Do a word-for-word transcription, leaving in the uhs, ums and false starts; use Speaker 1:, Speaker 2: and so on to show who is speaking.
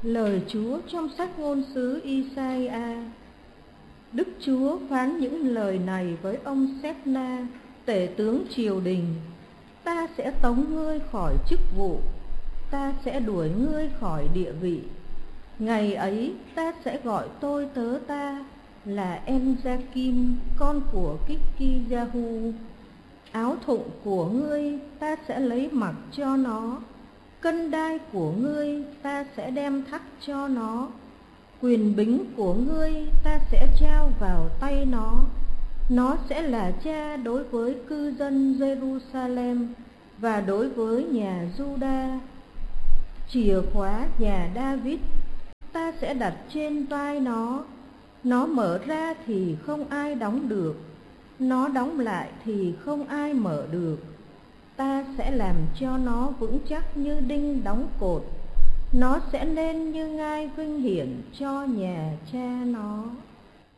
Speaker 1: Lời Chúa trong sách ngôn sứ Isaiah. Đức Chúa phán những lời này với ông Sét-na, tể tướng triều đình: Ta sẽ tống ngươi khỏi chức vụ, ta sẽ đuổi ngươi khỏi địa vị. Ngày ấy ta sẽ gọi tôi tớ ta là En-gia-kim, con của Kích-ki-gia-hu. Áo thụng của ngươi ta sẽ lấy mặc cho nó, cân đai của ngươi ta sẽ đem thắt cho nó, quyền bính của ngươi ta sẽ trao vào tay nó. Nó sẽ là cha đối với cư dân Jerusalem và đối với nhà Juda. Chìa khóa nhà David ta sẽ đặt trên vai nó. Nó mở ra thì không ai đóng được, nó đóng lại thì không ai mở được. Ta sẽ làm cho nó vững chắc như đinh đóng cột, nó sẽ nên như ngai vinh hiển cho nhà cha nó.